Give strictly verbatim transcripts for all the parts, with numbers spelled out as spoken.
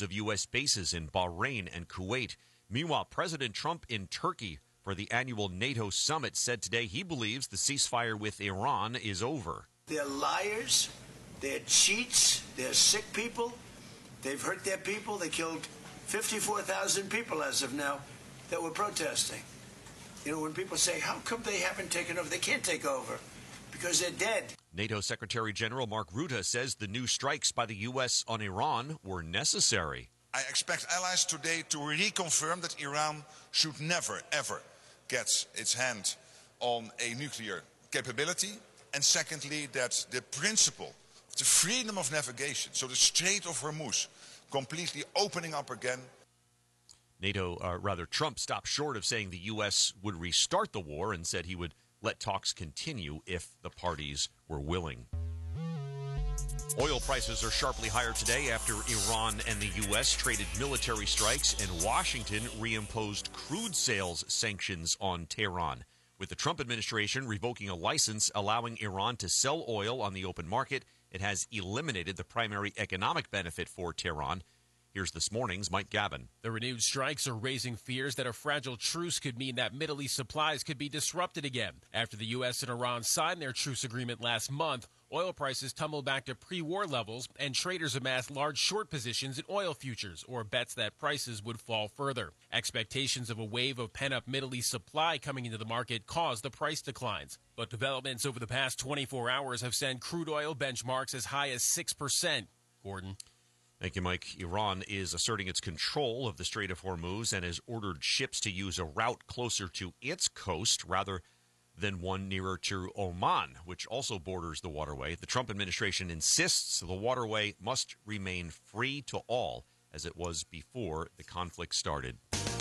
hundreds of U S bases in Bahrain and Kuwait. Meanwhile, President Trump in Turkey for the annual NATO summit said today he believes the ceasefire with Iran is over. They're liars, they're cheats, they're sick people. They've hurt their people. They killed fifty-four thousand people as of now that were protesting. You know, when people say, how come they haven't taken over? They can't take over because they're dead. NATO Secretary General Mark Rutte says the new strikes by the U S on Iran were necessary. I expect allies today to reconfirm that Iran should never, ever get its hand on a nuclear capability. And secondly, that the principle of the freedom of navigation, so the Strait of Hormuz, completely opening up again. NATO, uh, rather, Trump stopped short of saying the U S would restart the war and said he would let talks continue if the parties were willing. Oil prices are sharply higher today after Iran and the U S traded military strikes and Washington reimposed crude sales sanctions on Tehran. With the Trump administration revoking a license allowing Iran to sell oil on the open market, it has eliminated the primary economic benefit for Tehran. Here's this morning's Mike Gavin. The renewed strikes are raising fears that a fragile truce could mean that Middle East supplies could be disrupted again. After the U S and Iran signed their truce agreement last month, oil prices tumbled back to pre-war levels, and traders amassed large short positions in oil futures, or bets that prices would fall further. Expectations of a wave of pent-up Middle East supply coming into the market caused the price declines. But developments over the past twenty-four hours have sent crude oil benchmarks as high as six percent. Gordon. Thank you, Mike. Iran is asserting its control of the Strait of Hormuz and has ordered ships to use a route closer to its coast rather than one nearer to Oman, which also borders the waterway. The Trump administration insists the waterway must remain free to all, as it was before the conflict started.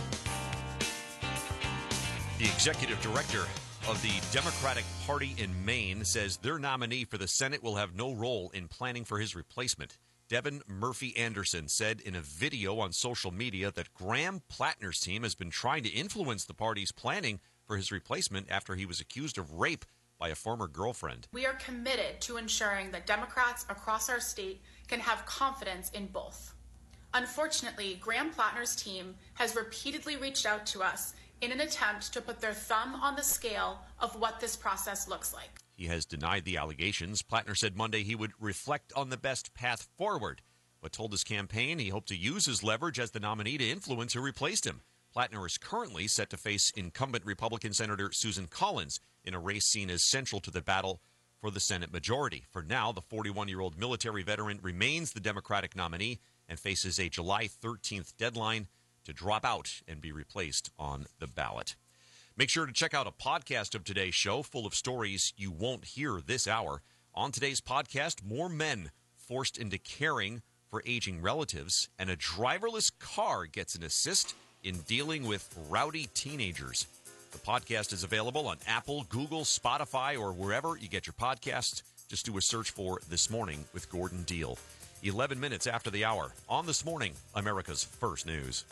The executive director of the Democratic Party in Maine says their nominee for the Senate will have no role in planning for his replacement. Devin Murphy Anderson said in a video on social media that Graham Plattner's team has been trying to influence the party's planning for his replacement after he was accused of rape by a former girlfriend. We are committed to ensuring that Democrats across our state can have confidence in both. Unfortunately, Graham Plattner's team has repeatedly reached out to us in an attempt to put their thumb on the scale of what this process looks like. He has denied the allegations. Plattner said Monday he would reflect on the best path forward, but told his campaign he hoped to use his leverage as the nominee to influence who replaced him. Plattner is currently set to face incumbent Republican Senator Susan Collins in a race seen as central to the battle for the Senate majority. For now, the forty-one-year-old military veteran remains the Democratic nominee and faces a July thirteenth deadline to drop out and be replaced on the ballot. Make sure to check out a podcast of today's show full of stories you won't hear this hour. On today's podcast, more men forced into caring for aging relatives, and a driverless car gets an assist in dealing with rowdy teenagers. The podcast is available on Apple, Google, Spotify, or wherever you get your podcasts. Just do a search for This Morning with Gordon Deal. eleven minutes after the hour on This Morning, America's First News.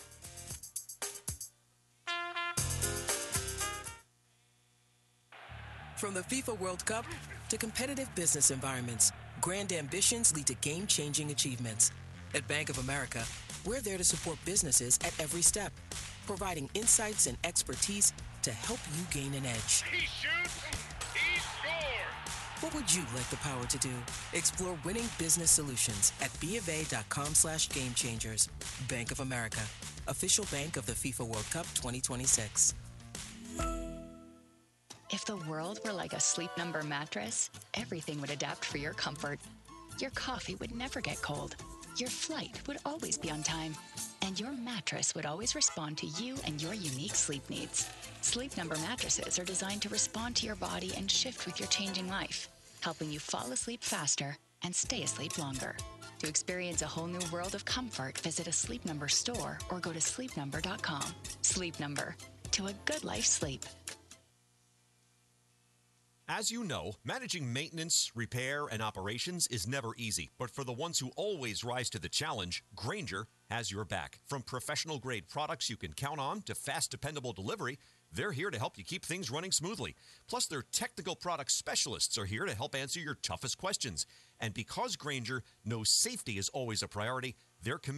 From the FIFA World Cup to competitive business environments, grand ambitions lead to game-changing achievements. At Bank of America, we're there to support businesses at every step, providing insights and expertise to help you gain an edge. He shoots, he scores! What would you like the power to do? Explore winning business solutions at bofa.com slash game changers. Bank of America, official bank of the FIFA World Cup twenty twenty-six. If the world were like a Sleep Number mattress, everything would adapt for your comfort. Your coffee would never get cold. Your flight would always be on time. And your mattress would always respond to you and your unique sleep needs. Sleep Number mattresses are designed to respond to your body and shift with your changing life, helping you fall asleep faster and stay asleep longer. To experience a whole new world of comfort, visit a Sleep Number store or go to sleep number dot com. Sleep Number. To a good life's sleep. As you know, managing maintenance, repair, and operations is never easy. But for the ones who always rise to the challenge, Grainger has your back. From professional-grade products you can count on to fast, dependable delivery, they're here to help you keep things running smoothly. Plus, their technical product specialists are here to help answer your toughest questions. And because Grainger knows safety is always a priority, they're committed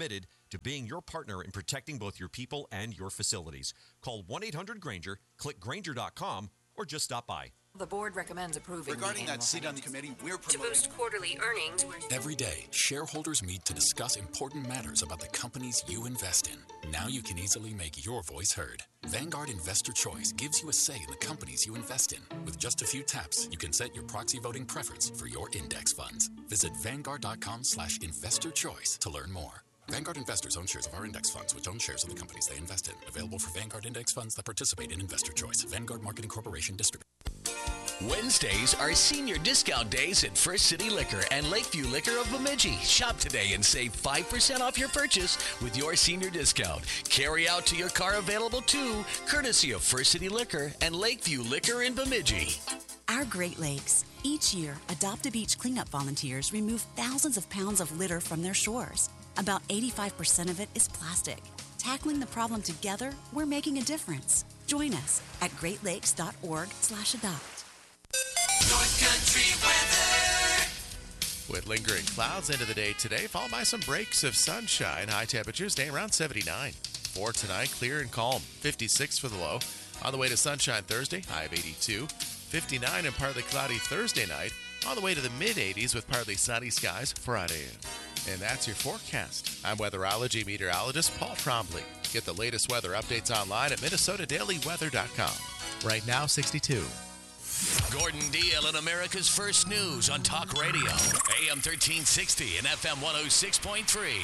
to being your partner in protecting both your people and your facilities. Call one eight hundred Granger, click Granger dot com, or just stop by. The board recommends approving. Regarding that seat on the committee, we're promoting to boost quarterly earnings. Every day, shareholders meet to discuss important matters about the companies you invest in. Now you can easily make your voice heard. Vanguard Investor Choice gives you a say in the companies you invest in. With just a few taps, you can set your proxy voting preference for your index funds. Visit vanguard dot com slash investor choice to learn more. Vanguard investors own shares of our index funds, which own shares of the companies they invest in. Available for Vanguard index funds that participate in Investor Choice. Vanguard Marketing Corporation distributor. Wednesdays are senior discount days at First City Liquor and Lakeview Liquor of Bemidji. Shop today and save five percent off your purchase with your senior discount. Carry out to your car available too, courtesy of First City Liquor and Lakeview Liquor in Bemidji. Our Great Lakes. Each year, Adopt-A-Beach cleanup volunteers remove thousands of pounds of litter from their shores. About eighty-five percent of it is plastic. Tackling the problem together, we're making a difference. Join us at great lakes dot org slash adopt. North Country weather. With lingering clouds into the day today, followed by some breaks of sunshine. High temperatures stay around seventy-nine. For tonight, clear and calm. fifty-six for the low. On the way to sunshine Thursday, high of eighty-two. fifty-nine and partly cloudy Thursday night. On the way to the mid-eighties with partly sunny skies Friday. And that's your forecast. I'm weatherology meteorologist Paul Trombley. Get the latest weather updates online at minnesota daily weather dot com. Right now, sixty-two. Gordon Deal in America's First News on Talk Radio, A M thirteen sixty and F M one oh six point three.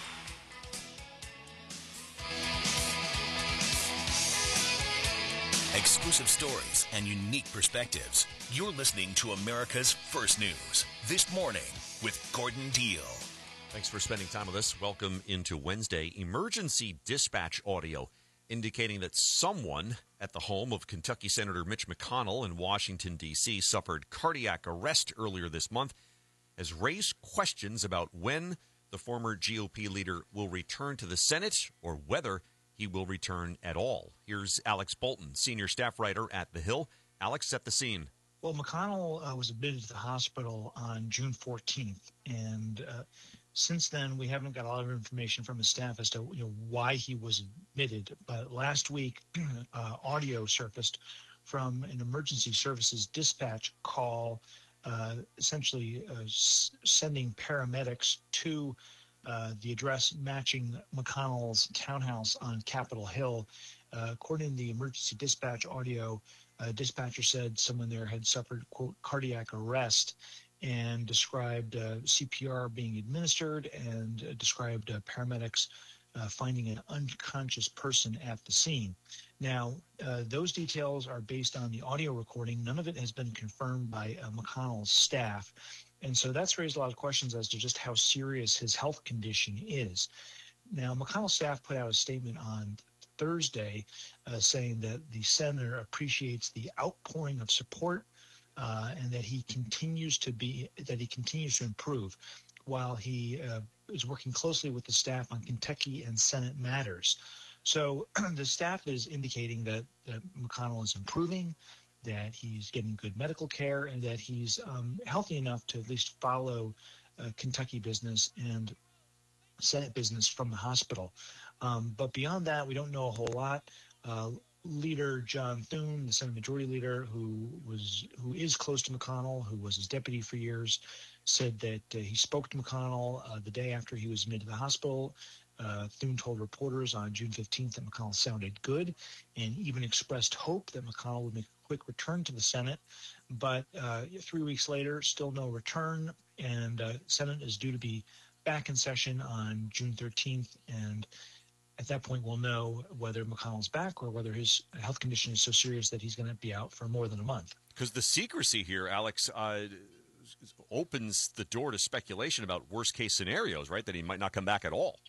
Exclusive stories and unique perspectives. You're listening to America's First News this morning with Gordon Deal. Thanks for spending time with us. Welcome into Wednesday. Emergency dispatch audio indicating that someone at the home of Kentucky Senator Mitch McConnell in Washington, D C suffered cardiac arrest earlier this month has raised questions about when the former G O P leader will return to the Senate or whether he will return at all. Here's Alex Bolton, senior staff writer at The Hill. Alex, set the scene. Well, McConnell uh, was admitted to the hospital on June fourteenth, and uh, since then we haven't got a lot of information from his staff as to you know why he was admitted. But last week, uh, audio surfaced from an emergency services dispatch call, uh, essentially uh, s- sending paramedics to uh, the address matching McConnell's townhouse on Capitol Hill. Uh, according to the emergency dispatch audio, a dispatcher said someone there had suffered, quote, cardiac arrest, and described uh, C P R being administered and uh, described uh, paramedics uh, finding an unconscious person at the scene. Now, uh, those details are based on the audio recording. None of it has been confirmed by uh, McConnell's staff. And so that's raised a lot of questions as to just how serious his health condition is. Now, McConnell's staff put out a statement on Thursday uh, saying that the senator appreciates the outpouring of support uh, and that he continues to be that he continues to improve while he uh, is working closely with the staff on Kentucky and Senate matters. So the staff is indicating that, that McConnell is improving, that he's getting good medical care, and that he's um, healthy enough to at least follow uh, Kentucky business and Senate business from the hospital. Um, but beyond that, we don't know a whole lot. Uh, Leader John Thune, the Senate Majority Leader, who was who is close to McConnell, who was his deputy for years, said that uh, he spoke to McConnell uh, the day after he was admitted to the hospital. Uh, Thune told reporters on June fifteenth that McConnell sounded good and even expressed hope that McConnell would make a quick return to the Senate. But uh, three weeks later, still no return, and uh, Senate is due to be back in session on June thirteenth, and at that point, we'll know whether McConnell's back or whether his health condition is so serious that he's going to be out for more than a month. Because the secrecy here, Alex, uh, opens the door to speculation about worst-case scenarios, right, that he might not come back at all.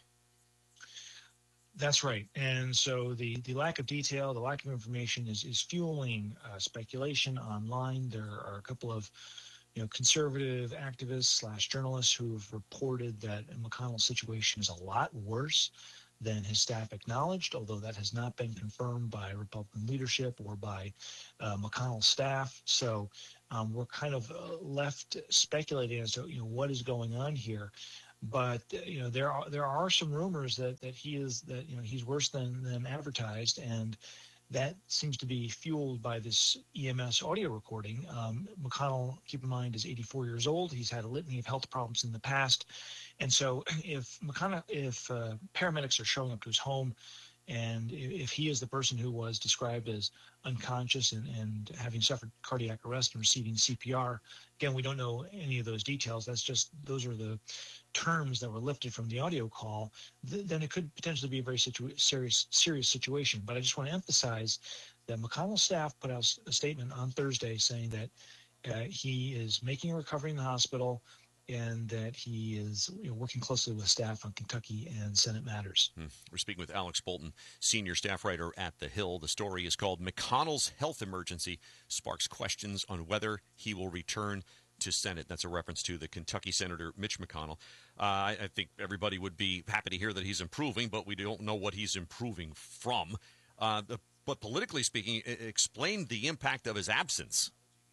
That's right. And so the, the lack of detail, the lack of information is, is fueling uh, speculation online. There are a couple of you know, conservative activists slash journalists who have reported that McConnell's situation is a lot worse than his staff acknowledged, although that has not been confirmed by Republican leadership or by uh, McConnell's staff. So um, we're kind of uh, left speculating as to you know what is going on here. But uh, you know there are there are some rumors that that he is that you know he's worse than than advertised, and that seems to be fueled by this E M S audio recording. Um, McConnell, keep in mind, is eighty-four years old. He's had a litany of health problems in the past, and so if McConnell, if uh, paramedics are showing up to his home, and if he is the person who was described as unconscious and, and having suffered cardiac arrest and receiving C P R, again, we don't know any of those details. That's just, those are the terms that were lifted from the audio call. Th- then it could potentially be a very situ- serious, serious situation. But I just want to emphasize that McConnell's staff put out a statement on Thursday saying that uh, he is making a recovery in the hospital, and that he is you know, working closely with staff on Kentucky and Senate matters. Hmm. We're speaking with Alex Bolton, senior staff writer at The Hill. The story is called McConnell's Health Emergency Sparks Questions on Whether He Will Return to Senate. That's a reference to the Kentucky Senator Mitch McConnell. Uh, I, I think everybody would be happy to hear that he's improving, but we don't know what he's improving from. Uh, the, but politically speaking, it explained the impact of his absence.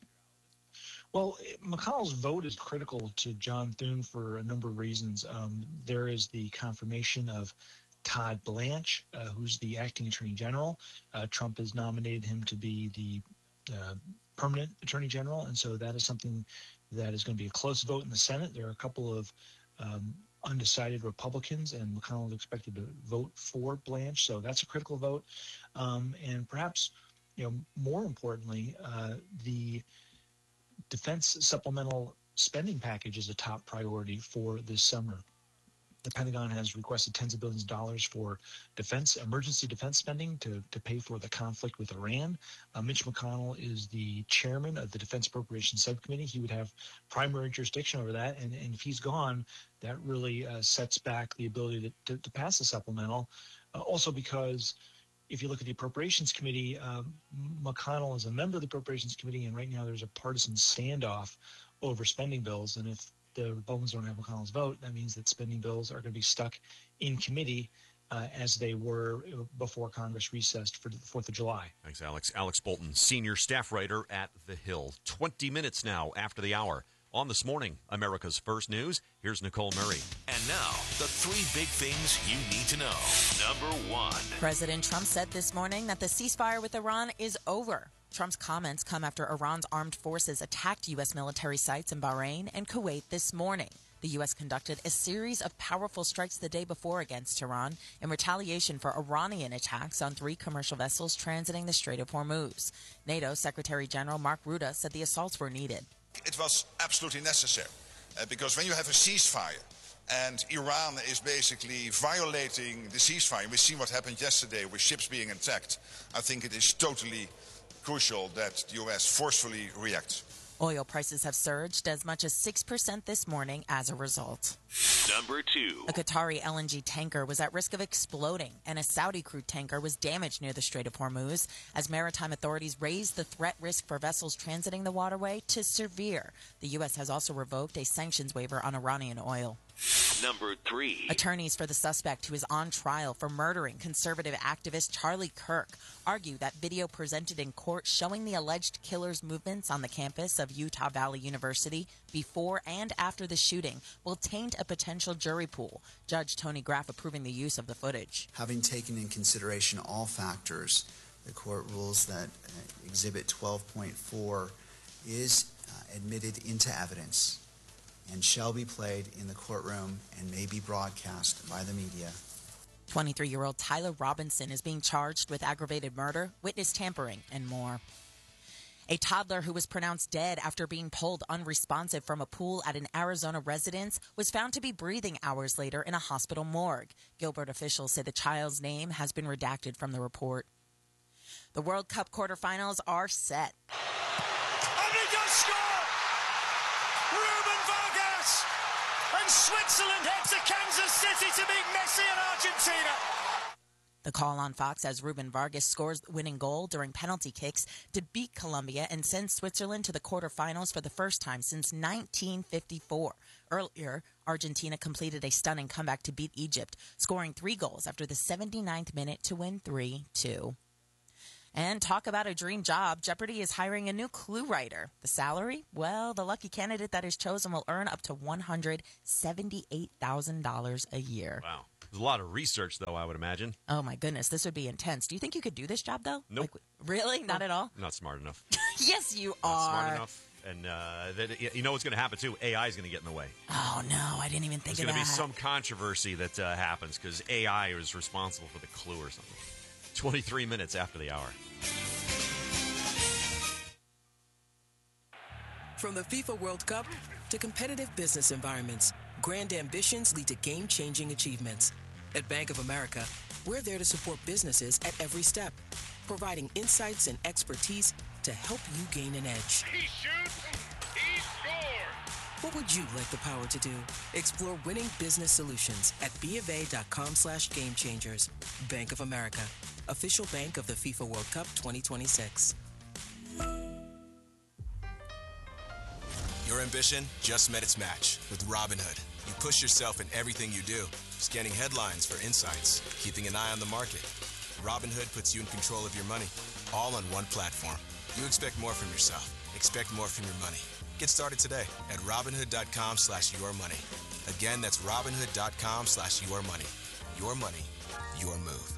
Well, McConnell's vote is critical to John Thune for a number of reasons. Um, there is the confirmation of Todd Blanche, uh, who's the acting attorney general. Uh, Trump has nominated him to be the uh, permanent attorney general, and so that is something that is going to be a close vote in the Senate. There are a couple of um, undecided Republicans, and McConnell is expected to vote for Blanche, so that's a critical vote. Um, and perhaps, you know, more importantly, uh, the defense supplemental spending package is a top priority for this summer. The Pentagon has requested tens of billions of dollars for defense, emergency defense spending to, to pay for the conflict with Iran. Uh, Mitch McConnell is the chairman of the Defense Appropriations Subcommittee. He would have primary jurisdiction over that. And, and if he's gone, that really uh, sets back the ability to, to, to pass the supplemental. Uh, also because if you look at the Appropriations Committee, uh, McConnell is a member of the Appropriations Committee, and right now there's a partisan standoff over spending bills. And if the Republicans don't have McConnell's vote, that means that spending bills are going to be stuck in committee uh, as they were before Congress recessed for the fourth of July. Thanks, Alex. Alex Bolton, senior staff writer at The Hill. twenty minutes now after the hour. On This Morning, America's First News, here's Nicole Murray. And now, the three big things you need to know. Number one. President Trump said this morning that the ceasefire with Iran is over. Trump's comments come after Iran's armed forces attacked U S military sites in Bahrain and Kuwait this morning. The U S conducted a series of powerful strikes the day before against Iran in retaliation for Iranian attacks on three commercial vessels transiting the Strait of Hormuz. NATO Secretary General Mark Rutte said the assaults were needed. It was absolutely necessary uh, because when you have a ceasefire and Iran is basically violating the ceasefire, we see what happened yesterday with ships being attacked, I think it is totally crucial that the U S forcefully reacts. Oil prices have surged as much as six percent this morning as a result. Number two. A Qatari L N G tanker was at risk of exploding, and a Saudi crude tanker was damaged near the Strait of Hormuz as maritime authorities raised the threat risk for vessels transiting the waterway to severe. The U S has also revoked a sanctions waiver on Iranian oil. Number three. Attorneys for the suspect who is on trial for murdering conservative activist Charlie Kirk argue that video presented in court showing the alleged killer's movements on the campus of Utah Valley University before and after the shooting will taint a potential jury pool. Judge Tony Graff approving the use of the footage. Having taken in consideration all factors, the court rules that uh, Exhibit twelve point four is uh, admitted into evidence and shall be played in the courtroom and may be broadcast by the media. twenty-three-year-old Tyler Robinson is being charged with aggravated murder, witness tampering, and more. A toddler who was pronounced dead after being pulled unresponsive from a pool at an Arizona residence was found to be breathing hours later in a hospital morgue. Gilbert officials say the child's name has been redacted from the report. The World Cup quarterfinals are set. And Switzerland head to Kansas City to beat Messi and Argentina. The call on Fox as Ruben Vargas scores the winning goal during penalty kicks to beat Colombia and send Switzerland to the quarterfinals for the first time since nineteen fifty-four. Earlier, Argentina completed a stunning comeback to beat Egypt, scoring three goals after the seventy-ninth minute to win three two. And talk about a dream job. Jeopardy is hiring a new clue writer. The salary? Well, the lucky candidate that is chosen will earn up to one hundred seventy-eight thousand dollars a year. Wow. There's a lot of research, though, I would imagine. Oh, my goodness. This would be intense. Do you think you could do this job, though? Nope. Like, really? Not at all? I'm not smart enough. Yes, you Not are. smart enough. And uh, that, you know what's going to happen, too? A I is going to get in the way. Oh, no. I didn't even think There's of going that. to be some controversy that uh, happens because A I is responsible for the clue or something. twenty-three minutes after the hour. From the FIFA World Cup to competitive business environments, grand ambitions lead to game-changing achievements. At Bank of America, we're there to support businesses at every step, providing insights and expertise to help you gain an edge. He shoots. He scores. What would you like the power to do? Explore winning business solutions at BofA.com slash game changers. Bank of America, official bank of the FIFA World Cup twenty twenty-six. Your ambition just met its match with Robinhood. You push yourself in everything you do, scanning headlines for insights, keeping an eye on the market. Robinhood puts you in control of your money, all on one platform. You expect more from yourself. Expect more from your money. Get started today at Robinhood.com slash your money. Again, that's Robinhood.com slash your money. Your money, your move.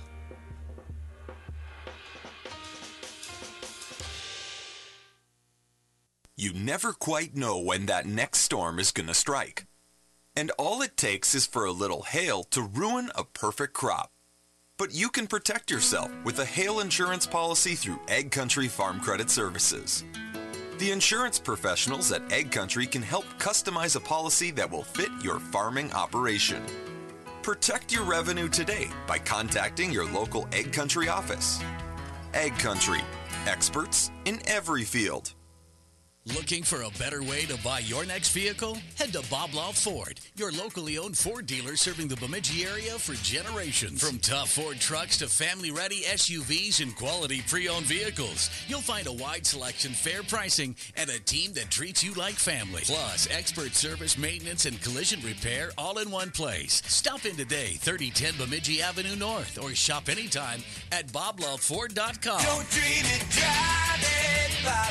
You never quite know when that next storm is going to strike. And all it takes is for a little hail to ruin a perfect crop. But you can protect yourself with a hail insurance policy through Egg Country Farm Credit Services. The insurance professionals at Egg Country can help customize a policy that will fit your farming operation. Protect your revenue today by contacting your local Egg Country office. Egg Country, experts in every field. Looking for a better way to buy your next vehicle? Head to Bob Law Ford, your locally owned Ford dealer serving the Bemidji area for generations. From tough Ford trucks to family-ready S U Vs and quality pre-owned vehicles, you'll find a wide selection, fair pricing, and a team that treats you like family. Plus, expert service, maintenance, and collision repair all in one place. Stop in today, thirty ten Bemidji Avenue North, or shop anytime at bob love ford dot com. Don't dream it, drive it, Bob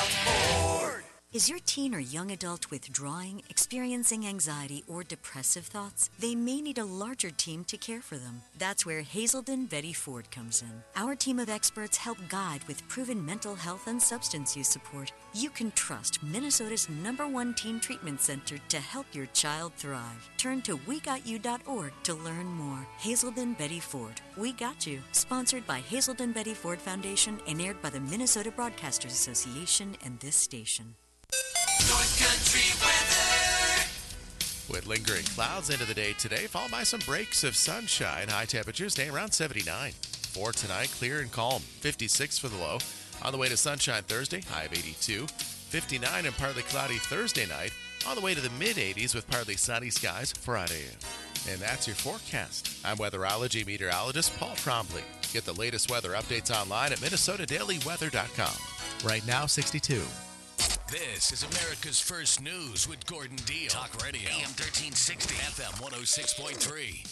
Love Ford. Is your teen or young adult withdrawing, experiencing anxiety, or depressive thoughts? They may need a larger team to care for them. That's where Hazelden Betty Ford comes in. Our team of experts help guide with proven mental health and substance use support. You can trust Minnesota's number one teen treatment center to help your child thrive. Turn to we got you dot org to learn more. Hazelden Betty Ford. We Got You. Sponsored by Hazelden Betty Ford Foundation and aired by the Minnesota Broadcasters Association and this station. North Country weather. With lingering clouds into the day today, followed by some breaks of sunshine. High temperatures staying around seventy-nine. For tonight, clear and calm. fifty-six for the low. On the way to sunshine Thursday, high of eighty-two. fifty-nine and partly cloudy Thursday night. On the way to the mid-eighties with partly sunny skies Friday. And that's your forecast. I'm weatherology meteorologist Paul Trombley. Get the latest weather updates online at minnesota daily weather dot com. Right now, sixty-two. This is America's First News with Gordon Deal. Talk Radio. A M thirteen sixty. F M one oh six point three.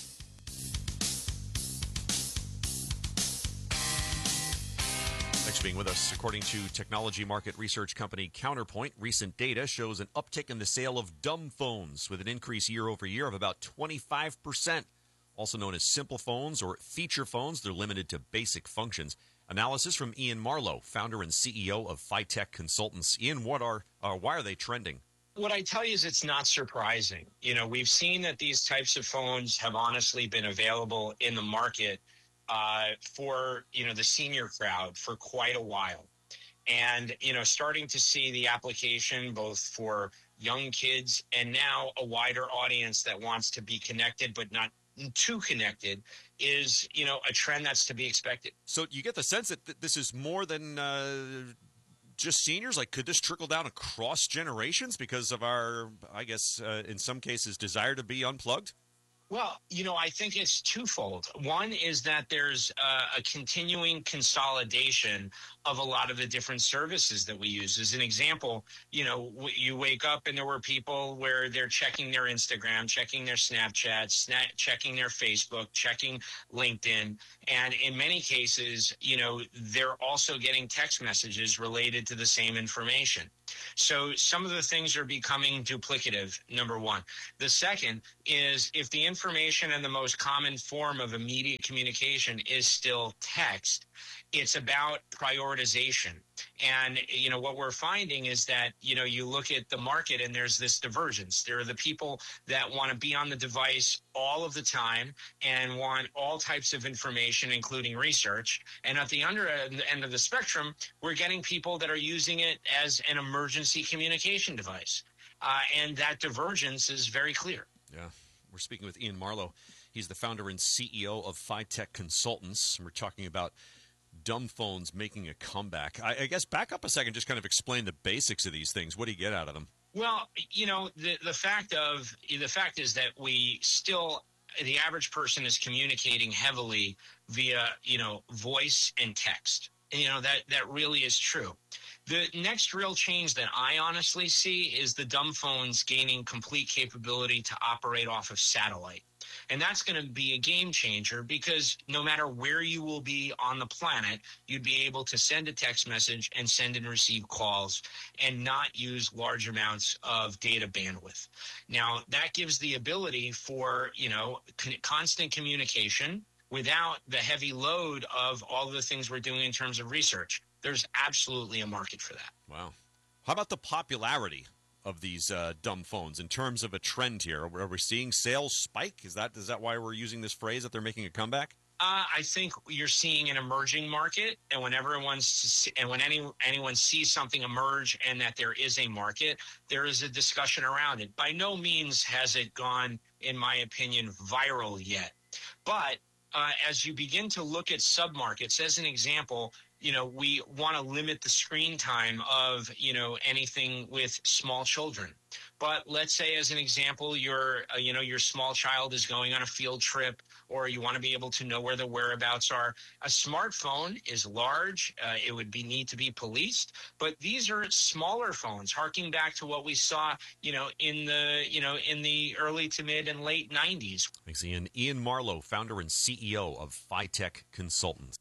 Thanks for being with us. According to technology market research company Counterpoint, recent data shows an uptick in the sale of dumb phones with an increase year over year of about twenty-five percent. Also known as simple phones or feature phones, they're limited to basic functions. Analysis from Ian Marlowe, founder and C E O of Phytech Consultants. Ian, what are uh, why are they trending? What I tell you is it's not surprising. You know, we've seen that these types of phones have honestly been available in the market uh, for, you know, the senior crowd for quite a while. And, you know, starting to see the application both for young kids and now a wider audience that wants to be connected but not too connected is, you know, a trend that's to be expected. So you get the sense that th- this is more than uh, just seniors? Like, could this trickle down across generations because of our, I guess, uh, in some cases, desire to be unplugged? Well, you know, I think it's twofold. One is that there's uh, a continuing consolidation of a lot of the different services that we use. As an example, you know, w- you wake up and there were people where they're checking their Instagram, checking their Snapchat, sna- checking their Facebook, checking LinkedIn. And in many cases, you know, they're also getting text messages related to the same information. So some of the things are becoming duplicative, number one. The second is if the information and the most common form of immediate communication is still text, it's about prioritization. And, you know, what we're finding is that, you know, you look at the market and there's this divergence. There are the people that want to be on the device all of the time and want all types of information, including research. And at the under end of the spectrum, we're getting people that are using it as an emergency communication device. Uh, and that divergence is very clear. Yeah. We're speaking with Ian Marlowe. He's the founder and C E O of FiTech Consultants. We're talking about dumb phones making a comeback. I, I guess back up a second, just kind of explain the basics of these things. What do you get out of them? Well, you know, the the fact of the fact is that we still, the average person is communicating heavily via, you know, voice and text. And, you know, that that really is true. The next real change that I honestly see is the dumb phones gaining complete capability to operate off of satellite. And that's going to be a game changer because no matter where you will be on the planet, you'd be able to send a text message and send and receive calls and not use large amounts of data bandwidth. Now, that gives the ability for, you know, con- constant communication without the heavy load of all the things we're doing in terms of research. There's absolutely a market for that. Wow. How about the popularity of these uh, dumb phones in terms of a trend here? Are we seeing sales spike? Is that is that why we're using this phrase that they're making a comeback? Uh, I think you're seeing an emerging market, and when everyone's and when any anyone sees something emerge and that there is a market, there is a discussion around it. By no means has it gone, in my opinion, viral yet. But uh, as you begin to look at submarkets, as an example, you know, we want to limit the screen time of, you know, anything with small children. But let's say, as an example, your, uh, you know, your small child is going on a field trip, or you want to be able to know where the whereabouts are. A smartphone is large. Uh, it would be need to be policed. But these are smaller phones, harking back to what we saw, you know, in the, you know, in the early to mid and late nineties. Thanks, Ian. Ian Marlowe, founder and C E O of FiTech Consultants.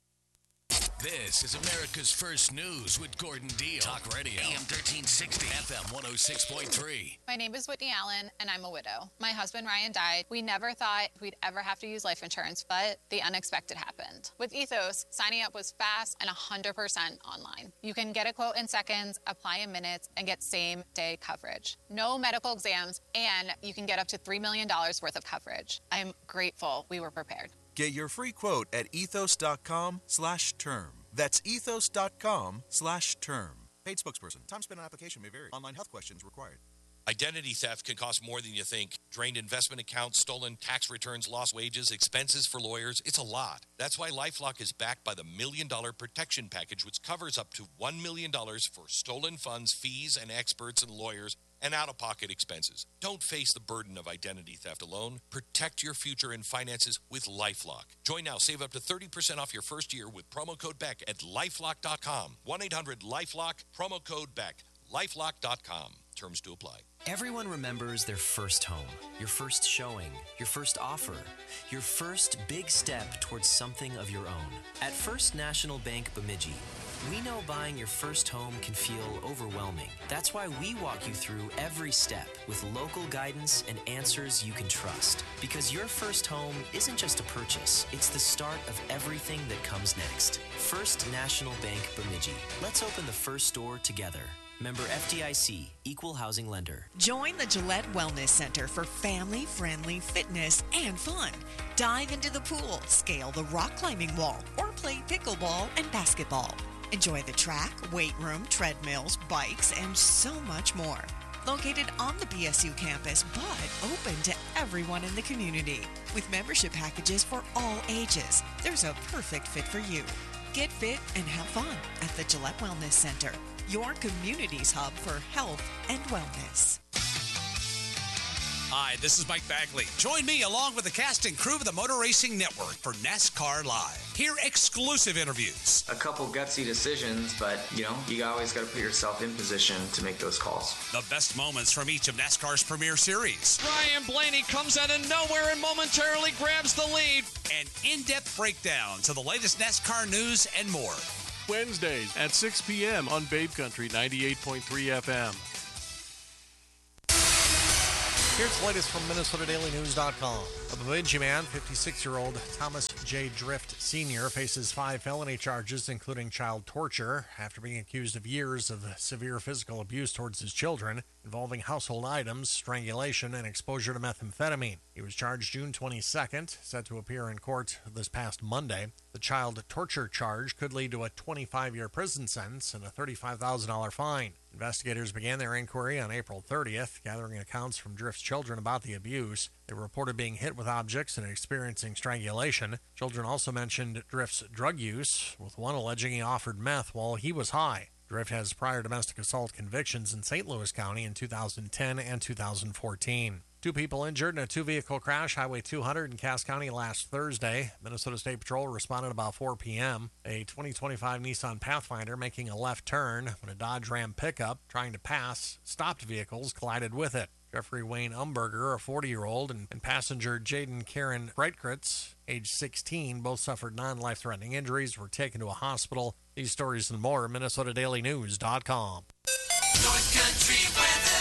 This is America's First News with Gordon Deal. Talk Radio. A M thirteen sixty. F M one oh six point three. My name is Whitney Allen, and I'm a widow. My husband, Ryan, died. We never thought we'd ever have to use life insurance, but the unexpected happened. With Ethos, signing up was fast and one hundred percent online. You can get a quote in seconds, apply in minutes, and get same-day coverage. No medical exams, and you can get up to three million dollars worth of coverage. I'm grateful we were prepared. Get your free quote at ethos.com slash term. That's ethos.com slash term. Paid spokesperson. Time spent on application may vary. Online health questions required. Identity theft can cost more than you think. Drained investment accounts, stolen tax returns, lost wages, expenses for lawyers. It's a lot. That's why LifeLock is backed by the Million Dollar Protection Package, which covers up to one million dollars for stolen funds, fees, and experts and lawyers, and out-of-pocket expenses. Don't face the burden of identity theft alone. Protect your future and finances with LifeLock. Join now. Save up to thirty percent off your first year with promo code BECK at lifelock dot com. one eight hundred LifeLock, promo code BECK. lifelock dot com. Terms to apply. Everyone remembers their first home, your first showing, your first offer, your first big step towards something of your own. At First National Bank Bemidji, we know buying your first home can feel overwhelming. That's why we walk you through every step with local guidance and answers you can trust. Because your first home isn't just a purchase, it's the start of everything that comes next. First National Bank Bemidji. Let's open the first door together. Member F D I C, Equal Housing Lender. Join the Gillette Wellness Center for family-friendly fitness and fun. Dive into the pool, scale the rock climbing wall, or play pickleball and basketball. Enjoy the track, weight room, treadmills, bikes, and so much more. Located on the B S U campus, but open to everyone in the community. With membership packages for all ages, there's a perfect fit for you. Get fit and have fun at the Gillette Wellness Center, your community's hub for health and wellness. Hi, this is Mike Bagley. Join me along with the cast and crew of the Motor Racing Network for NASCAR Live. Hear exclusive interviews. A couple gutsy decisions, but, you know, you always got to put yourself in position to make those calls. The best moments from each of NASCAR's premier series. Ryan Blaney comes out of nowhere and momentarily grabs the lead. And in-depth breakdowns of the latest NASCAR news and more. Wednesdays at six p.m. on Babe Country ninety-eight point three F M. Here's the latest from Minnesota Daily News dot com. A Bemidji man, fifty-six-year-old Thomas J. Drift Senior, faces five felony charges, including child torture, after being accused of years of severe physical abuse towards his children, involving household items, strangulation, and exposure to methamphetamine. He was charged June twenty-second, set to appear in court this past Monday. The child torture charge could lead to a twenty-five-year prison sentence and a thirty-five thousand dollars fine. Investigators began their inquiry on April thirtieth, gathering accounts from Drift's children about the abuse. They were reported being hit with objects and experiencing strangulation. Children also mentioned Drift's drug use, with one alleging he offered meth while he was high. Drift has prior domestic assault convictions in Saint Louis County in two thousand ten and two thousand fourteen. Two people injured in a two-vehicle crash, Highway two hundred in Cass County last Thursday. Minnesota State Patrol responded about four p.m. A twenty twenty-five Nissan Pathfinder making a left turn when a Dodge Ram pickup trying to pass stopped vehicles collided with it. Jeffrey Wayne Umberger, a forty-year-old, and, and passenger Jaden Karen Breitkritz, age sixteen, both suffered non-life-threatening injuries, were taken to a hospital. These stories and more at Minnesota Daily News dot com. North Country weather.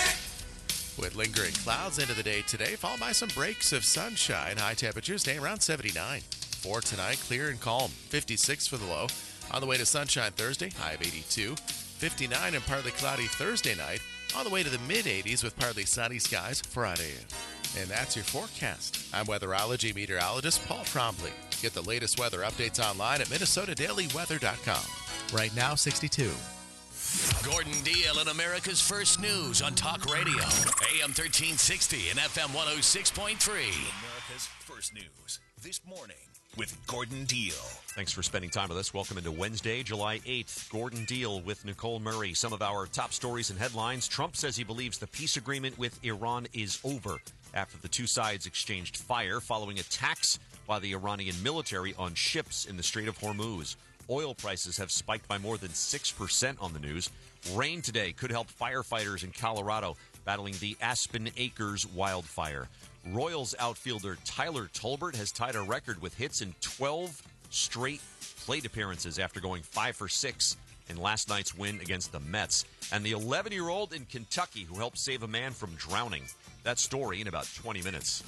With lingering clouds into the day today, followed by some breaks of sunshine. High temperatures staying around seventy-nine. For tonight, clear and calm. fifty-six for the low. On the way to sunshine Thursday, high of eighty-two. fifty-nine and partly cloudy Thursday night. On the way to the mid-eighties with partly sunny skies Friday. And that's your forecast. I'm weatherology meteorologist Paul Trombley. Get the latest weather updates online at Minnesota Daily Weather dot com. Right now, sixty-two. Gordon Deal in America's First News on Talk Radio. A M thirteen sixty and F M one oh six point three. America's First News. This morning with Gordon Deal. Thanks for spending time with us. Welcome into Wednesday, July eighth. Gordon Deal with Nicole Murray. Some of our top stories and headlines. Trump says he believes the peace agreement with Iran is over after the two sides exchanged fire following attacks by the Iranian military on ships in the Strait of Hormuz. Oil prices have spiked by more than six percent on the news. Rain today could help firefighters in Colorado battling the Aspen Acres wildfire. Royals outfielder Tyler Tolbert has tied a record with hits in twelve straight plate appearances after going five for six in last night's win against the Mets. And the eleven-year-old in Kentucky who helped save a man from drowning. That story in about twenty minutes.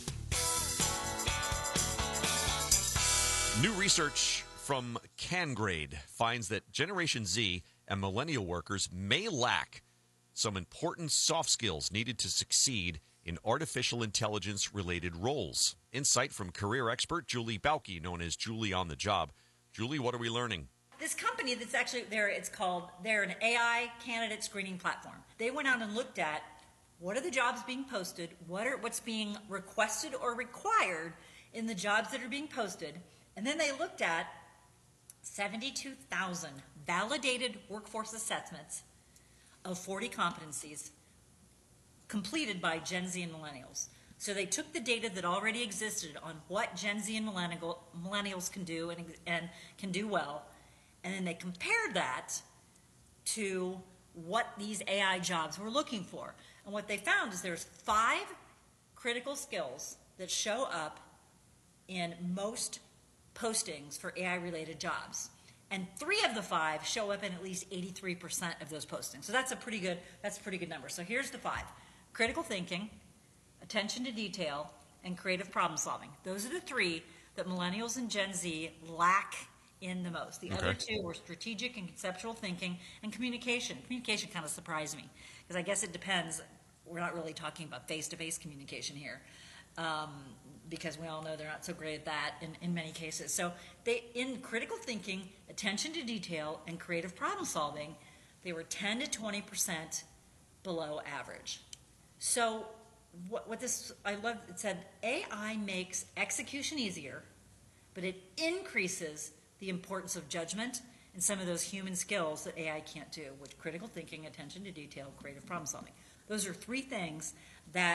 New research from CanGrade finds that Generation Z and millennial workers may lack some important soft skills needed to succeed in artificial intelligence-related roles. Insight from career expert Julie Bauke, known as Julie on the Job. Julie, what are we learning? This company that's actually there, it's called, they're an A I candidate screening platform. They went out and looked at what are the jobs being posted, what are what's being requested or required in the jobs that are being posted, and then they looked at seventy-two thousand validated workforce assessments of forty competencies completed by Gen Z and millennials. So they took the data that already existed on what Gen Z and millennial, millennials can do and, and can do well, and then they compared that to what these A I jobs were looking for. And what they found is there's five critical skills that show up in most postings for A I-related jobs. And three of the five show up in at least eighty-three percent of those postings. So that's a pretty good, that's a pretty good number. So here's the five. Critical thinking, attention to detail, and creative problem solving. Those are the three that millennials and Gen Z lack in the most. The okay. other two were strategic and conceptual thinking and communication. Communication kind of surprised me because I guess it depends. We're not really talking about face-to-face communication here. Um, because we all know they're not so great at that in, in many cases. So they, in critical thinking, attention to detail, and creative problem solving, they were ten to twenty percent below average. So what, what this, I love, it said, A I makes execution easier, but it increases the importance of judgment and some of those human skills that A I can't do, with critical thinking, attention to detail, creative problem solving. Those are three things that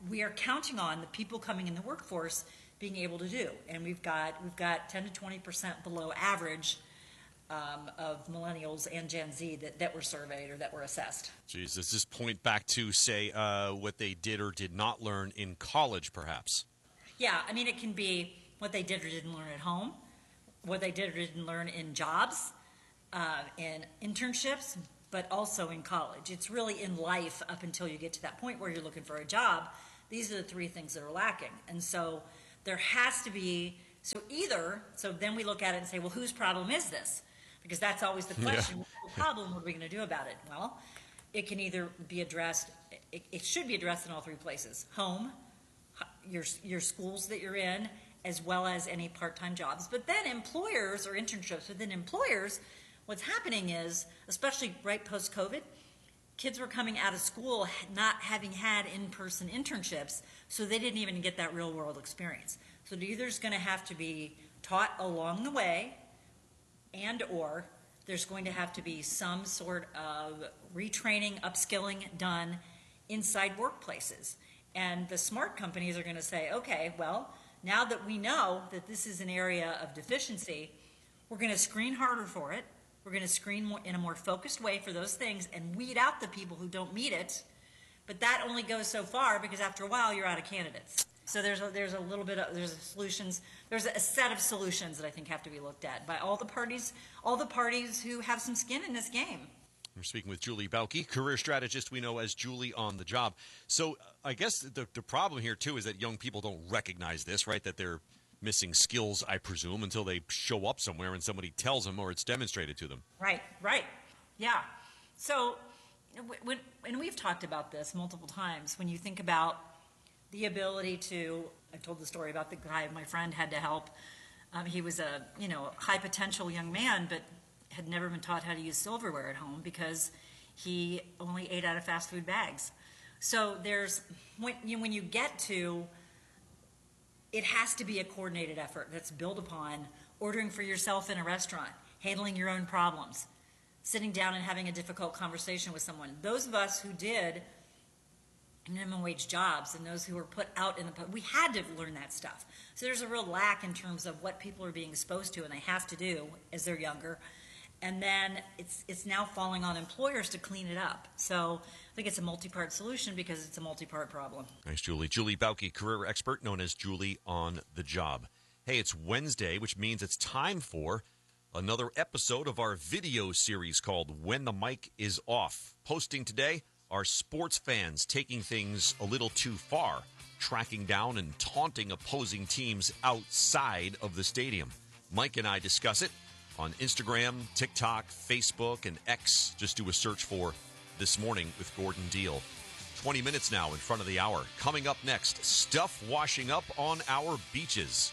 we are counting on the people coming in the workforce being able to do. And we've got we've got ten to twenty percent below average um, of millennials and Gen Z that, that were surveyed or that were assessed. Geez, does this point back to, say, uh, what they did or did not learn in college, perhaps? Yeah, I mean, it can be what they did or didn't learn at home, what they did or didn't learn in jobs, uh, in internships, but also in college. It's really in life up until you get to that point where you're looking for a job. These are the three things that are lacking. And so there has to be, so either, so then we look at it and say, well, whose problem is this? Because that's always the question. Yeah. What's the problem? What are we going to do about it? Well, it can either be addressed, it, it should be addressed in all three places. Home, your, your schools that you're in, as well as any part-time jobs. But then employers or internships within employers, what's happening is, especially right post-COVID, kids were coming out of school not having had in-person internships, so they didn't even get that real-world experience. So it either is going to have to be taught along the way, and or there's going to have to be some sort of retraining, upskilling done inside workplaces. And the smart companies are going to say, okay, well, now that we know that this is an area of deficiency, we're going to screen harder for it. We're going to screen more, in a more focused way for those things and weed out the people who don't meet it. But that only goes so far because after a while you're out of candidates. So there's a, there's a little bit of, there's a solutions, there's a set of solutions that I think have to be looked at by all the parties, all the parties who have some skin in this game. We're speaking with Julie Bauke, career strategist we know as Julie on the Job. So uh, I guess the, the problem here, too, is that young people don't recognize this, right, that they're missing skills, I presume, until they show up somewhere and somebody tells them or it's demonstrated to them. Right, right. Yeah. So when, and we've talked about this multiple times, when you think about the ability to, I told the story about the guy my friend had to help. Um, he was a, you know, high potential young man, but had never been taught how to use silverware at home because he only ate out of fast food bags. So there's, when you, when you get to, it has to be a coordinated effort that's built upon ordering for yourself in a restaurant, handling your own problems, sitting down and having a difficult conversation with someone. Those of us who did minimum wage jobs and those who were put out in the, we had to learn that stuff. So there's a real lack in terms of what people are being exposed to and they have to do as they're younger. And then it's it's now falling on employers to clean it up. So I think it's a multi-part solution because it's a multi-part problem. Thanks, Julie. Julie Bauke, career expert known as Julie on the Job. Hey, it's Wednesday, which means it's time for another episode of our video series called When the Mic is Off. Posting today are sports fans taking things a little too far, tracking down and taunting opposing teams outside of the stadium. Mike and I discuss it on Instagram, TikTok, Facebook, and X. Just do a search for This Morning with Gordon Deal. twenty minutes now in front of the hour. Coming up next, stuff washing up on our beaches.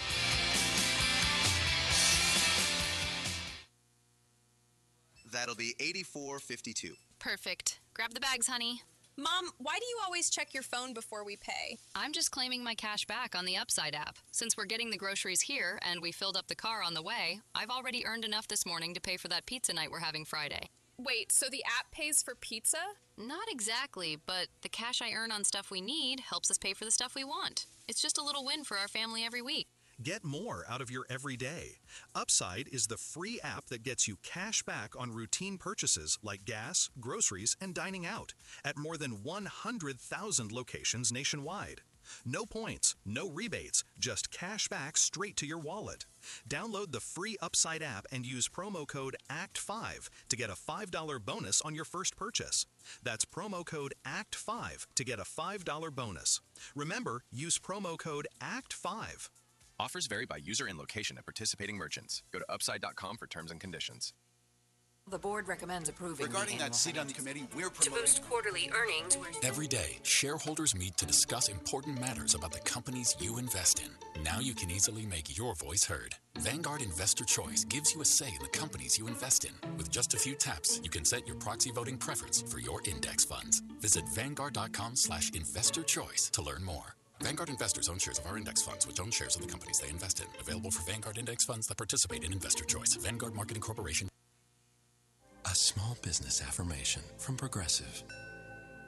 That'll be eighty-four fifty-two. Perfect. Grab the bags, honey. Mom, why do you always check your phone before we pay? I'm just claiming my cash back on the Upside app. Since we're getting the groceries here and we filled up the car on the way, I've already earned enough this morning to pay for that pizza night we're having Friday. Wait, so the app pays for pizza? Not exactly, but the cash I earn on stuff we need helps us pay for the stuff we want. It's just a little win for our family every week. Get more out of your everyday. Upside is the free app that gets you cash back on routine purchases like gas, groceries, and dining out at more than one hundred thousand locations nationwide. No points, no rebates, just cash back straight to your wallet. Download the free Upside app and use promo code A C T five to get a five dollars bonus on your first purchase. That's promo code A C T five to get a five dollars bonus. Remember, use promo code A C T five. Offers vary by user and location at participating merchants. Go to upside dot com for terms and conditions. The board recommends approving Regarding that seat on the committee, we're promoting... To boost quarterly earnings... Every day, shareholders meet to discuss important matters about the companies you invest in. Now you can easily make your voice heard. Vanguard Investor Choice gives you a say in the companies you invest in. With just a few taps, you can set your proxy voting preference for your index funds. Visit vanguard dot com slash investor choice to learn more. Vanguard investors own shares of our index funds, which own shares of the companies they invest in. Available for Vanguard index funds that participate in Investor Choice. Vanguard Marketing Corporation. A small business affirmation from Progressive.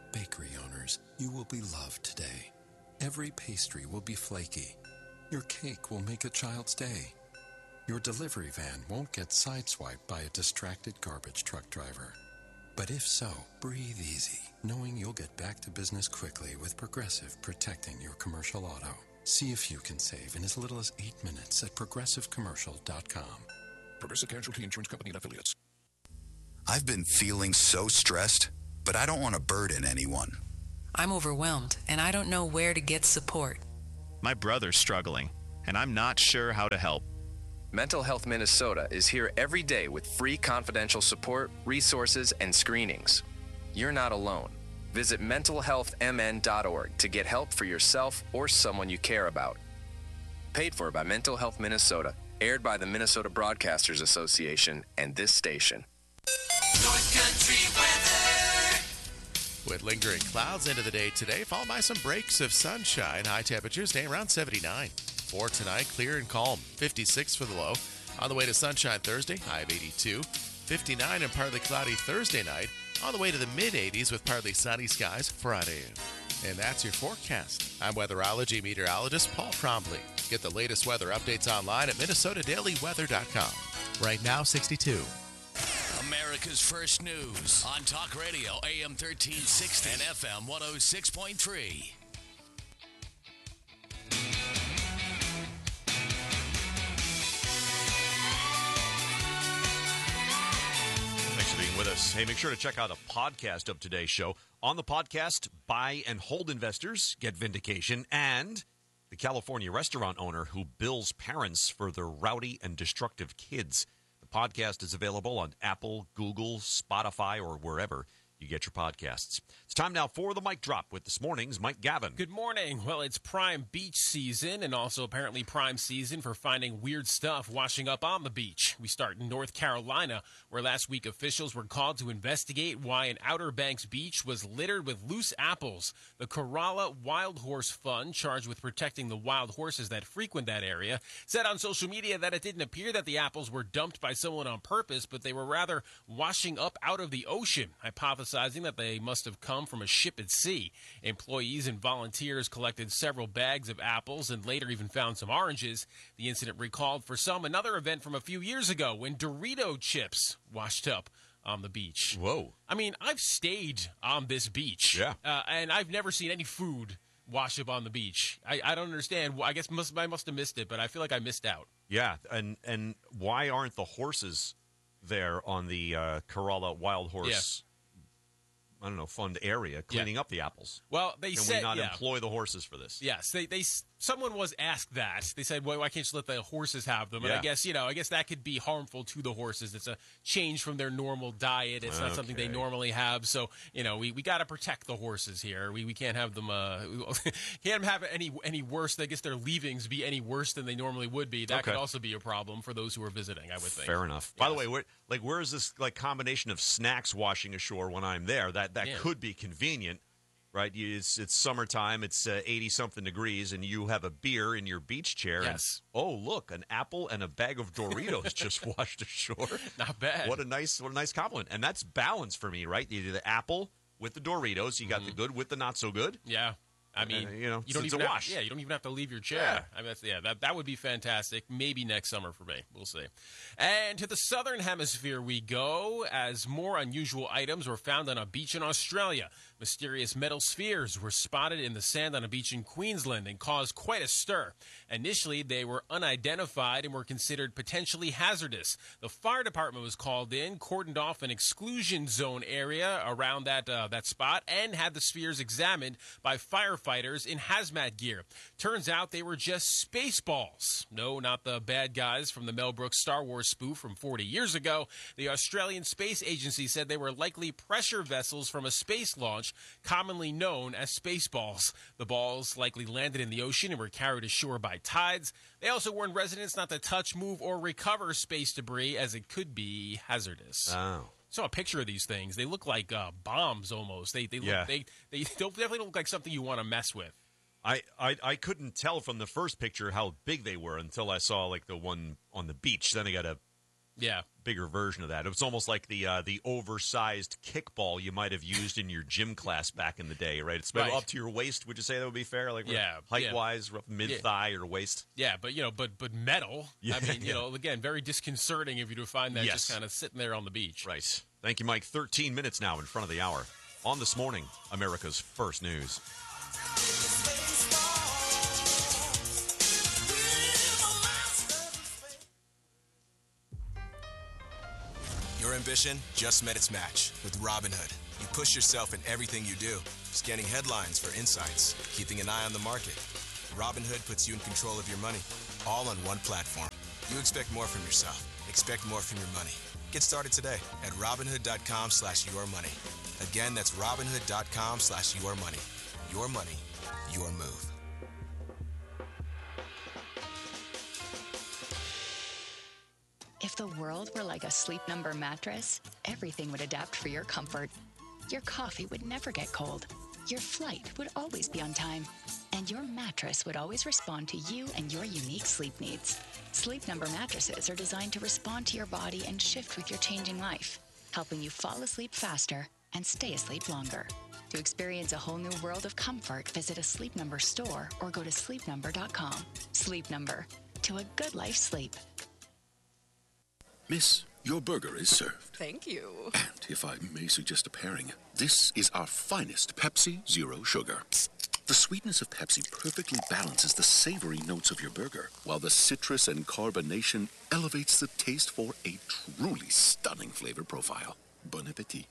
Bakery owners, you will be loved today. Every pastry will be flaky. Your cake will make a child's day. Your delivery van won't get sideswiped by a distracted garbage truck driver. But if so, breathe easy, knowing you'll get back to business quickly with Progressive protecting your commercial auto. See if you can save in as little as eight minutes at progressive commercial dot com. Progressive Casualty Insurance Company and Affiliates. I've been feeling so stressed, but I don't want to burden anyone. I'm overwhelmed, and I don't know where to get support. My brother's struggling, and I'm not sure how to help. Mental Health Minnesota is here every day with free confidential support, resources, and screenings. You're not alone. Visit mental health m n dot org to get help for yourself or someone you care about. Paid for by Mental Health Minnesota, aired by the Minnesota Broadcasters Association and this station. North Country weather. With lingering clouds into the day today, followed by some breaks of sunshine. High temperatures staying around seventy-nine. For tonight, clear and calm. fifty-six for the low. On the way to sunshine Thursday, high of eighty-two. fifty-nine and partly cloudy Thursday night. On the way to the mid-eighties with partly sunny skies Friday. And that's your forecast. I'm weatherology meteorologist Paul Trombley. Get the latest weather updates online at minnesota daily weather dot com. Right now, sixty-two. America's First News on Talk Radio A M thirteen sixty and F M one oh six point three. Thanks for being with us. Hey, make sure to check out a podcast of today's show. On the podcast, buy and hold investors get vindication, and the California restaurant owner who bills parents for their rowdy and destructive kids. The podcast is available on Apple, Google, Spotify, or wherever you get your podcasts. It's time now for the Mic Drop with this morning's Mike Gavin. Good morning. Well, it's prime beach season and also apparently prime season for finding weird stuff washing up on the beach. We start in North Carolina, where last week officials were called to investigate why an Outer Banks beach was littered with loose apples. The Corolla Wild Horse Fund, charged with protecting the wild horses that frequent that area, said on social media that it didn't appear that the apples were dumped by someone on purpose, but they were rather washing up out of the ocean, hypothesizing that they must have come from a ship at sea. Employees and volunteers collected several bags of apples and later even found some oranges. The incident recalled for some another event from a few years ago when Dorito chips washed up on the beach. Whoa. I mean, I've stayed on this beach. Yeah. Uh, and I've never seen any food wash up on the beach. I, I don't understand. I guess must, I must have missed it, but I feel like I missed out. Yeah, and, and why aren't the horses there on the uh, Corolla Wild Horse Yeah. I don't know, fund area cleaning Yeah. up the apples? Well, they Can said, we not yeah. employ the horses for this? Yes, they they someone was asked that. They said, "Well, why can't you let the horses have them?" And Yeah. I guess you know, I guess that could be harmful to the horses. It's a change from their normal diet. It's not something they Okay. normally have. So you know, we, we got to protect the horses here. We we can't have them uh we can't have any any worse. I guess their leavings be any worse than they normally would be. That Okay. could also be a problem for those who are visiting, I would think. Fair enough. By the way, where, like, where is this like combination of snacks washing ashore when I'm there? That that Yeah. could be convenient, right? You, it's it's summertime. It's eighty something degrees, and you have a beer in your beach chair. Yes. And, oh, look, an apple and a bag of Doritos just washed ashore. Not bad. What a nice what a nice compliment. And that's balance for me, right? You do the apple with the Doritos. You got the good with the not so good. Yeah. I mean, Uh, you know, you don't it's even a have, wash. Yeah, you don't even have to leave your chair. Yeah. I mean, that's, yeah, that that would be fantastic. Maybe next summer for me. We'll see. And to the southern hemisphere we go, as more unusual items were found on a beach in Australia. Mysterious metal spheres were spotted in the sand on a beach in Queensland and caused quite a stir. Initially, they were unidentified and were considered potentially hazardous. The fire department was called in, cordoned off an exclusion zone area around that uh, that spot, and had the spheres examined by firefighters in hazmat gear. Turns out they were just Spaceballs. No, not the bad guys from the Mel Brooks Star Wars spoof from forty years ago. The Australian Space Agency said they were likely pressure vessels from a space launch, commonly known as Spaceballs. The balls likely landed in the ocean and were carried ashore by tides. They also warned residents not to touch, move, or recover space debris, as it could be hazardous. Oh. Saw a picture of these things. They look like uh, bombs almost. They they look, Yeah. they they don't definitely look like something you want to mess with. I, I I couldn't tell from the first picture how big they were until I saw like the one on the beach. Then I got a Yeah. bigger version of that. It was almost like the uh, the oversized kickball you might have used in your gym class back in the day, right? It's Right. up to your waist. Would you say that would be fair? Like Yeah, height yeah. wise, mid thigh or waist. Yeah, but you know, but but metal. Yeah, I mean, you yeah. know, again, very disconcerting if you do find that Yes. just kind of sitting there on the beach. Right. Thank you, Mike. thirteen minutes now in front of the hour. On This Morning, America's First News. Your ambition just met its match with Robinhood. You push yourself in everything you do, scanning headlines for insights, keeping an eye on the market. Robinhood puts you in control of your money, all on one platform. You expect more from yourself. Expect more from your money. Get started today at Robinhood.com slash your money. Again, that's Robinhood.com slash your money. Your money, your move. If the world were like a Sleep Number mattress, everything would adapt for your comfort. Your coffee would never get cold. Your flight would always be on time. And your mattress would always respond to you and your unique sleep needs. Sleep Number mattresses are designed to respond to your body and shift with your changing life, helping you fall asleep faster and stay asleep longer. To experience a whole new world of comfort, visit a Sleep Number store or go to sleep number dot com. Sleep Number. To a good life sleep. Miss, your burger is served. Thank you. And if I may suggest a pairing, this is our finest Pepsi Zero Sugar. The sweetness of Pepsi perfectly balances the savory notes of your burger, while the citrus and carbonation elevates the taste for a truly stunning flavor profile. Bon appetit.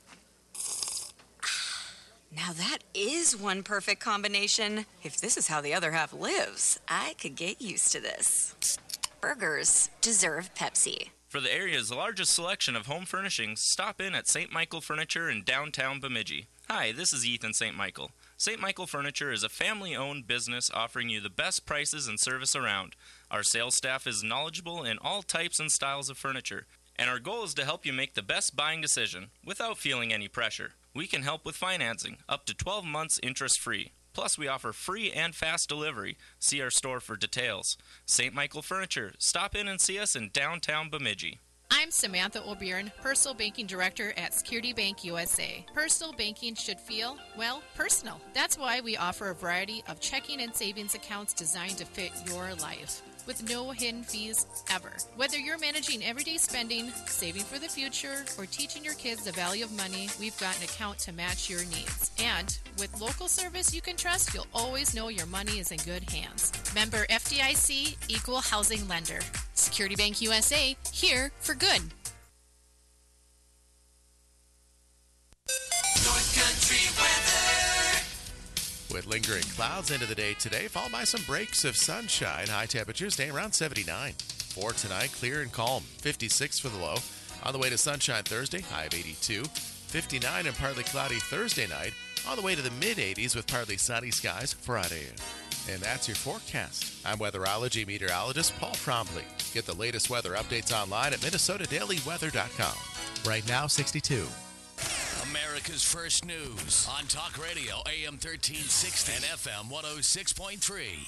Now that is one perfect combination. If this is how the other half lives, I could get used to this. Burgers deserve Pepsi. For the area's largest selection of home furnishings, stop in at Saint Michael Furniture in downtown Bemidji. Hi, this is Ethan Saint Michael. Saint Michael Furniture is a family-owned business offering you the best prices and service around. Our sales staff is knowledgeable in all types and styles of furniture, and our goal is to help you make the best buying decision without feeling any pressure. We can help with financing, up to twelve months interest-free. Plus, we offer free and fast delivery. See our store for details. Saint Michael Furniture. Stop in and see us in downtown Bemidji. I'm Samantha O'Byrne, Personal Banking Director at Security Bank U S A. Personal banking should feel, well, personal. That's why we offer a variety of checking and savings accounts designed to fit your life, with no hidden fees ever. Whether you're managing everyday spending, saving for the future, or teaching your kids the value of money, we've got an account to match your needs. And with local service you can trust, you'll always know your money is in good hands. Member F D I C, Equal Housing Lender. Security Bank U S A, here for good. North Country weather. With lingering clouds into the day today, followed by some breaks of sunshine. High temperatures staying around seventy-nine. For tonight, clear and calm. fifty-six for the low. On the way to sunshine Thursday, high of eighty-two. fifty-nine and partly cloudy Thursday night. On the way to the mid-eighties with partly sunny skies Friday. And that's your forecast. I'm weatherology meteorologist Paul Trombley. Get the latest weather updates online at minnesota daily weather dot com. Right now, sixty-two. America's First News on Talk Radio A M thirteen sixty and F M one oh six point three.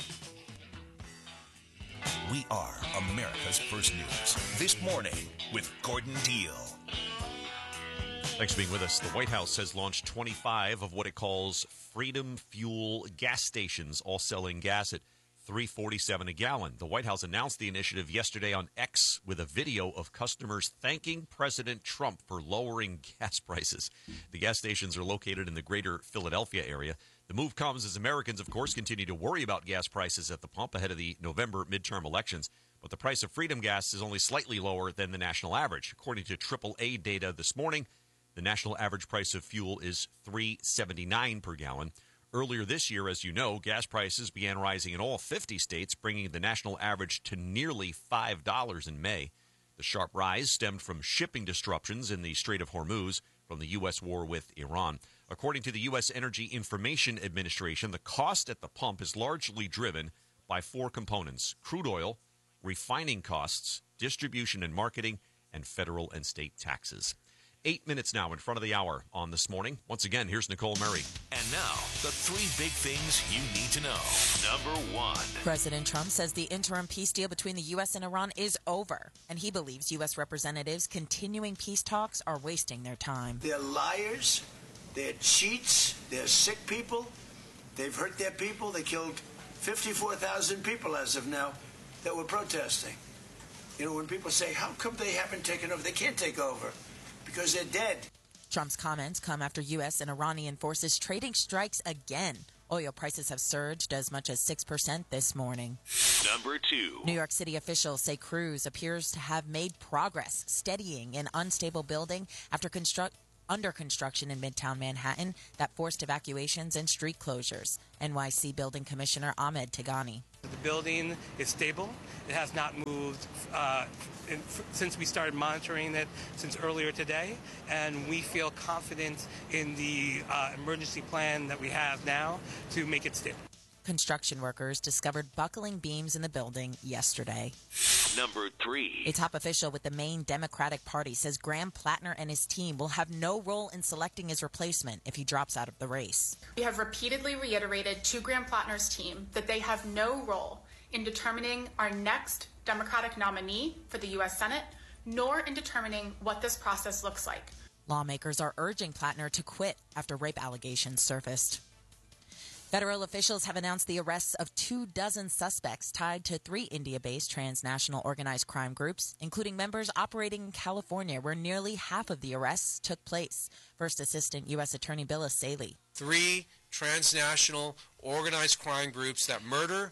We are America's First News. This morning with Gordon Deal. Thanks for being with us. The White House has launched twenty-five of what it calls Freedom Fuel gas stations, all selling gas at three forty-seven a gallon. The White House announced the initiative yesterday on X with a video of customers thanking President Trump for lowering gas prices. The gas stations are located in the greater Philadelphia area. The move comes as Americans, of course, continue to worry about gas prices at the pump ahead of the November midterm elections. But the price of Freedom gas is only slightly lower than the national average. According to triple A data this morning, the national average price of fuel is three seventy-nine per gallon. Earlier this year, as you know, gas prices began rising in all fifty states, bringing the national average to nearly five dollars in May. The sharp rise stemmed from shipping disruptions in the Strait of Hormuz from the U S war with Iran. According to the U S Energy Information Administration, the cost at the pump is largely driven by four components: crude oil, refining costs, distribution and marketing, and federal and state taxes. Eight minutes now in front of the hour on This Morning. Once again, here's Nicole Murray. And now, the three big things you need to know. Number one. President Trump says the interim peace deal between the U S and Iran is over, and he believes U S representatives continuing peace talks are wasting their time. They're liars, they're cheats, they're sick people, they've hurt their people, they killed fifty-four thousand people as of now that were protesting. You know, when people say, how come they haven't taken over? They can't take over because they're dead. Trump's comments come after U S and Iranian forces trading strikes again. Oil prices have surged as much as six percent this morning. Number two. New York City officials say crews appears to have made progress steadying an unstable building after construct under construction in Midtown Manhattan that forced evacuations and street closures. N Y C Building Commissioner Ahmed Tigani. The building is stable. It has not moved uh, in, f- since we started monitoring it since earlier today, and we feel confident in the uh, emergency plan that we have now to make it stable. Construction workers discovered buckling beams in the building yesterday. Number three. A top official with the Maine Democratic Party says Graham Plattner and his team will have no role in selecting his replacement if he drops out of the race. We have repeatedly reiterated to Graham Plattner's team that they have no role in determining our next Democratic nominee for the U S Senate, nor in determining what this process looks like. Lawmakers are urging Plattner to quit after rape allegations surfaced. Federal officials have announced the arrests of two dozen suspects tied to three India-based transnational organized crime groups, including members operating in California, where nearly half of the arrests took place. First Assistant U S Attorney Bill Saley. Three transnational organized crime groups that murder,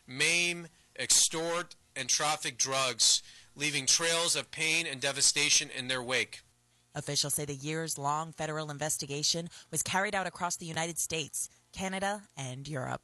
maim, extort, and traffic drugs, leaving trails of pain and devastation in their wake. Officials say the years-long federal investigation was carried out across the United States, Canada, and Europe.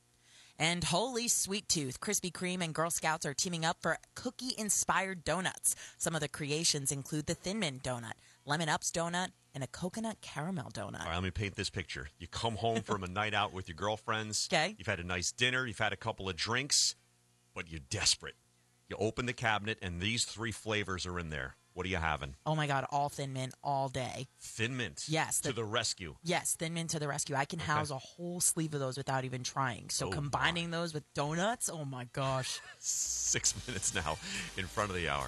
And holy sweet tooth, Krispy Kreme and Girl Scouts are teaming up for cookie-inspired donuts. Some of the creations include the Thin Mint donut, Lemon Ups donut, and a coconut caramel donut. All right, let me paint this picture. You come home from a night out with your girlfriends. Okay. You've had a nice dinner. You've had a couple of drinks, but you're desperate. You open the cabinet, and these three flavors are in there. What are you having? Oh, my God, all Thin Mint all day. Thin Mint. Yes. The, to the rescue. Yes, Thin Mint to the rescue. I can okay. house a whole sleeve of those without even trying. So oh combining my. those with donuts, oh, my gosh. Six minutes now in front of the hour.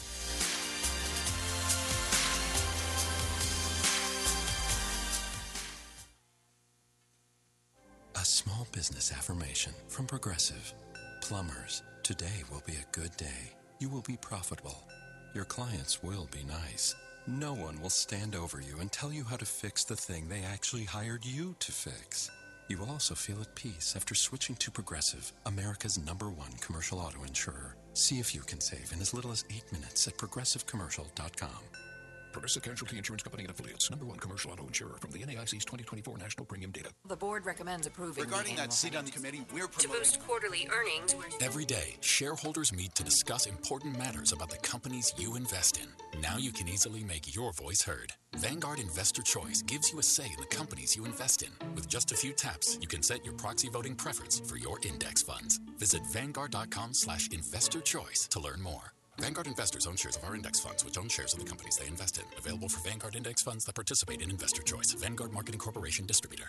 A small business affirmation from Progressive. Plumbers, today will be a good day. You will be profitable. Your clients will be nice. No one will stand over you and tell you how to fix the thing they actually hired you to fix. You will also feel at peace after switching to Progressive, America's number one commercial auto insurer. See if you can save in as little as eight minutes at progressive commercial dot com. Progressive Casualty Insurance Company and Affiliates, number one commercial auto insurer from the N A I C's twenty twenty-four National Premium Data. The board recommends approving Regarding the that seat on the committee, we're promoting to boost quarterly earnings. Every day, shareholders meet to discuss important matters about the companies you invest in. Now you can easily make your voice heard. Vanguard Investor Choice gives you a say in the companies you invest in. With just a few taps, you can set your proxy voting preference for your index funds. Visit vanguard.com slash investor choice to learn more. Vanguard investors own shares of our index funds, which own shares of the companies they invest in. Available for Vanguard index funds that participate in Investor Choice. Vanguard Marketing Corporation distributor.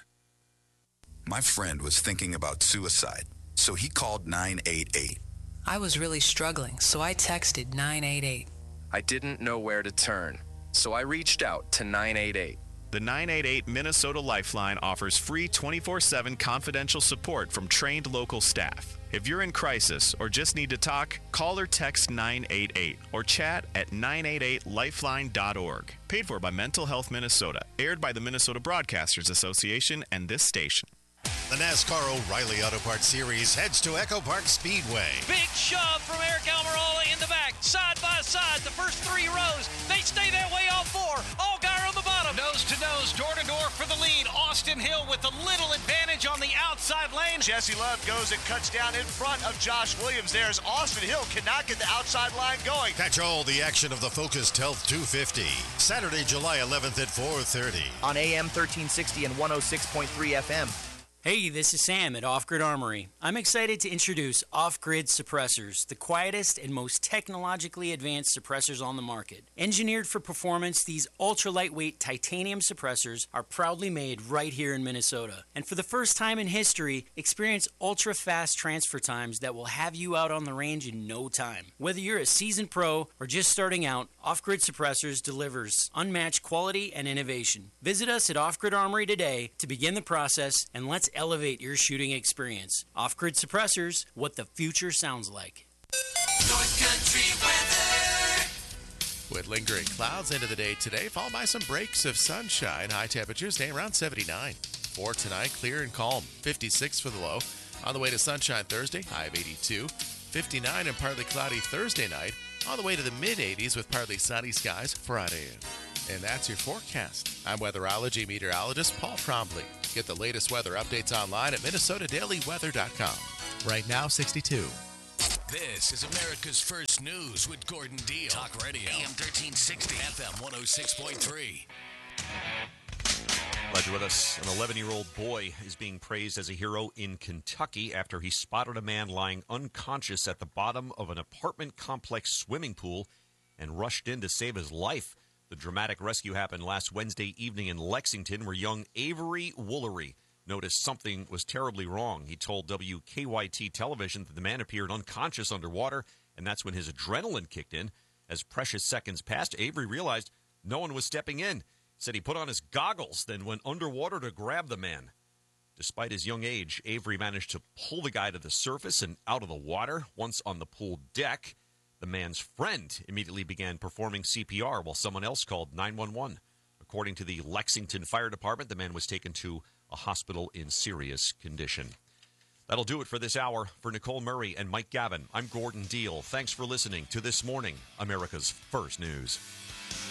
My friend was thinking about suicide, so he called nine eight eight. I was really struggling, so I texted nine eight eight. I didn't know where to turn, so I reached out to nine eight eight. The nine eight eight Minnesota Lifeline offers free twenty-four seven confidential support from trained local staff. If you're in crisis or just need to talk, call or text nine eight eight or chat at nine eight eight lifeline dot org. Paid for by Mental Health Minnesota. Aired by the Minnesota Broadcasters Association and this station. The NASCAR O'Reilly Auto Parts Series heads to Echo Park Speedway. Big shove from Eric Almirola in the back, side by side, the first three rows. They stay that way all four. Allgaier on the bottom. Nose to nose, door to door for the lead. Austin Hill with a little advantage on the outside lane. Jesse Love goes and cuts down in front of Josh Williams. There's Austin Hill cannot get the outside line going. Catch all the action of the Focused Health two fifty. Saturday, July eleventh at four thirty. On A M thirteen sixty and one oh six point three F M. Hey, this is Sam at Off Grid Armory. I'm excited to introduce Off Grid Suppressors, the quietest and most technologically advanced suppressors on the market. Engineered for performance, these ultra-lightweight titanium suppressors are proudly made right here in Minnesota. And for the first time in history, experience ultra-fast transfer times that will have you out on the range in no time. Whether you're a seasoned pro or just starting out, Off Grid Suppressors delivers unmatched quality and innovation. Visit us at Off Grid Armory today to begin the process, and let's elevate your shooting experience. Off-Grid Suppressors, what the future sounds like. North Country weather. With lingering clouds into the day today, followed by some breaks of sunshine. High temperatures staying around seventy-nine. For tonight, clear and calm. fifty-six for the low. On the way to sunshine Thursday, high of eighty-two. fifty-nine and partly cloudy Thursday night. On the way to the mid-eighties with partly sunny skies Friday. And that's your forecast. I'm weatherology meteorologist Paul Trombley. Get the latest weather updates online at minnesota daily weather dot com. Right now, sixty-two. This is America's First News with Gordon Deal. Talk Radio. A M thirteen sixty. F M one oh six point three. Glad you're with us. An eleven-year-old boy is being praised as a hero in Kentucky after he spotted a man lying unconscious at the bottom of an apartment complex swimming pool and rushed in to save his life. The dramatic rescue happened last Wednesday evening in Lexington, where young Avery Woolery noticed something was terribly wrong. He told W K Y T television that the man appeared unconscious underwater, and that's when his adrenaline kicked in. As precious seconds passed, Avery realized no one was stepping in. Said he put on his goggles, then went underwater to grab the man. Despite his young age, Avery managed to pull the guy to the surface and out of the water. Once on the pool deck, the man's friend immediately began performing C P R while someone else called nine one one. According to the Lexington Fire Department, the man was taken to a hospital in serious condition. That'll do it for this hour. For Nicole Murray and Mike Gavin, I'm Gordon Deal. Thanks for listening to This Morning, America's First News.